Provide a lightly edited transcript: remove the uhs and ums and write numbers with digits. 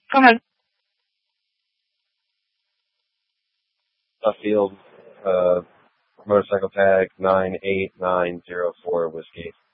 Go ahead. Left field, motorcycle tag 98904 whiskey.